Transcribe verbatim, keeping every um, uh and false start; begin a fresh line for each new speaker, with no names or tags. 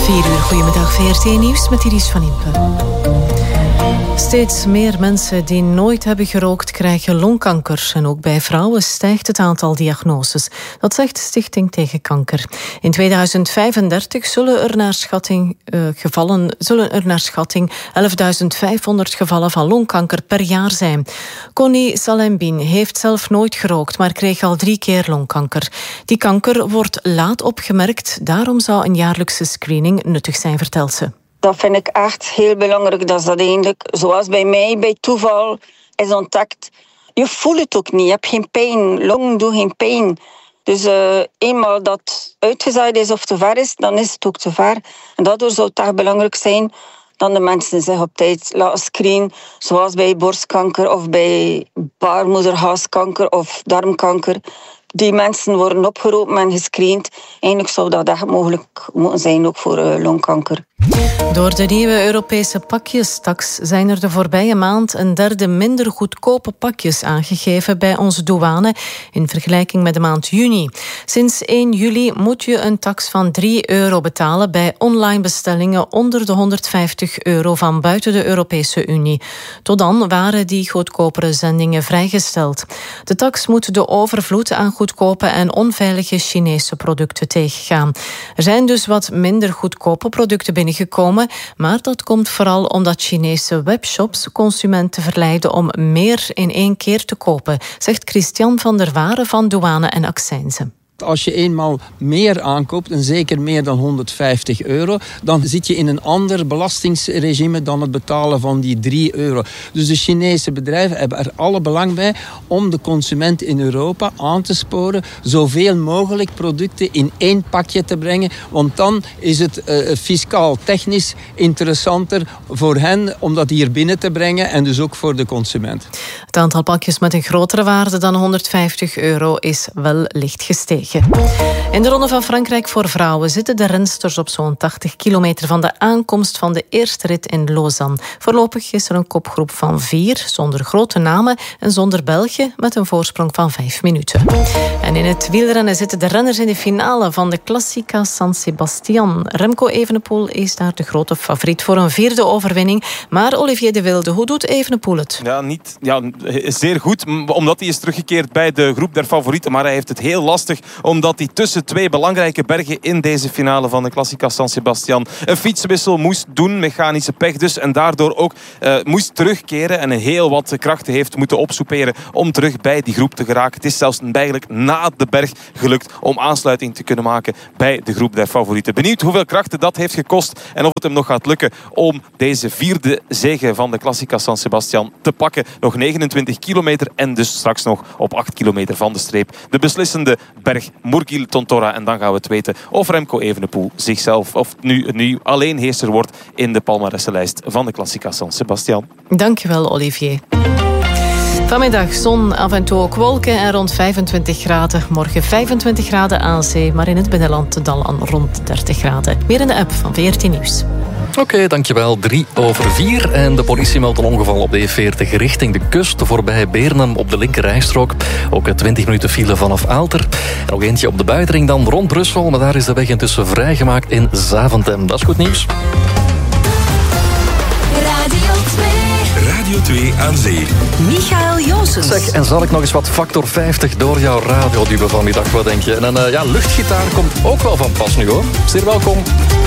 vier uur, goedemiddag, V R T Nieuws met Iris van Impe. Steeds meer mensen die nooit hebben gerookt krijgen longkanker. En ook bij vrouwen stijgt het aantal diagnoses. Dat zegt Stichting Tegen Kanker. In tweeduizend vijfendertig zullen er naar schatting, uh, gevallen, zullen er naar schatting elfduizend vijfhonderd gevallen van longkanker per jaar zijn. Connie Salembin heeft zelf nooit gerookt, maar kreeg al drie keer longkanker. Die kanker wordt laat opgemerkt. Daarom zou een jaarlijkse screening nuttig zijn, vertelt ze.
Dat vind ik echt heel belangrijk, dat dat eigenlijk, zoals bij mij, bij toeval is ontdekt. Je voelt het ook niet, je hebt geen pijn, longen doen geen pijn. Dus uh, eenmaal dat uitgezaaid is of te ver is, dan is het ook te ver. En daardoor zou het echt belangrijk zijn dat de mensen zich op tijd laten screenen, zoals bij borstkanker of bij baarmoederhalskanker of darmkanker. Die mensen worden opgeroepen en gescreend. Eigenlijk zou dat echt mogelijk moeten zijn, ook voor uh, longkanker.
Door de nieuwe Europese pakjestaks zijn er de voorbije maand een derde minder goedkope pakjes aangegeven bij onze douane in vergelijking met de maand juni. Sinds één juli moet je een tax van drie euro betalen bij online bestellingen onder de honderdvijftig euro van buiten de Europese Unie. Tot dan waren die goedkopere zendingen vrijgesteld. De tax moet de overvloed aan goedkope en onveilige Chinese producten tegengaan. Er zijn dus wat minder goedkope producten binnengekomen, maar dat komt vooral omdat Chinese webshops consumenten verleiden om meer in één keer te kopen, zegt Christian van der Waren van Douane en Accijnzen.
Als je eenmaal meer aankoopt, en zeker meer dan honderdvijftig euro, dan zit je in een ander belastingsregime dan het betalen van die drie euro. Dus de Chinese bedrijven hebben er alle belang bij om de consument in Europa aan te sporen zoveel mogelijk producten in één pakje te brengen, want dan is het uh, fiscaal technisch interessanter voor hen om dat hier binnen te brengen en dus ook voor de consument.
Het aantal pakjes met een grotere waarde dan honderdvijftig euro is wel licht gestegen. In de Ronde van Frankrijk voor vrouwen zitten de rensters op zo'n tachtig kilometer van de aankomst van de eerste rit in Lausanne. Voorlopig is er een kopgroep van vier, zonder grote namen en zonder België, met een voorsprong van vijf minuten. En in het wielrennen zitten de renners in de finale van de Classica San Sebastian. Remco Evenepoel is daar de grote favoriet voor een vierde overwinning. Maar Olivier de Wilde, hoe doet Evenepoel het?
Ja, niet, ja, zeer goed, omdat hij is teruggekeerd bij de groep der favorieten. Maar hij heeft het heel lastig, omdat hij tussen twee belangrijke bergen in deze finale van de Classica San Sebastian een fietswissel moest doen, mechanische pech dus, en daardoor ook uh, moest terugkeren en heel wat krachten heeft moeten opsoeperen om terug bij die groep te geraken. Het is zelfs eigenlijk na de berg gelukt om aansluiting te kunnen maken bij de groep der favorieten. Benieuwd hoeveel krachten dat heeft gekost en of het hem nog gaat lukken om deze vierde zege van de Classica San Sebastian te pakken. Nog negenentwintig kilometer en dus straks nog op acht kilometer van de streep de beslissende berg Murgil Tontora. En dan gaan we het weten of Remco Evenepoel zichzelf of nu, nu alleen heerser wordt in de palmaressenlijst van de Classica San Sebastian.
Dankjewel, Olivier. Vanmiddag zon, af en toe ook wolken en rond vijfentwintig graden. Morgen vijfentwintig graden aan zee, maar in het binnenland dan aan rond dertig graden. Meer in de app van V R T Nieuws.
Oké, okay, dankjewel. Drie over vier. En de politie meldt een ongeval op de E veertig richting de kust. Voorbij Beernem op de linkerrijstrook. Ook twintig minuten file vanaf Aalter. En nog eentje op de buitenring dan rond Brussel. Maar daar is de weg intussen vrijgemaakt in Zaventem. Dat is goed nieuws.
Radio twee. Radio twee aan zee. Michael Joosens.
Zeg, en zal ik nog eens wat factor vijftig door jouw radio duwen vanmiddag? Wat denk je? En een uh, ja, luchtgitaar komt ook wel van pas nu hoor. Zeer welkom.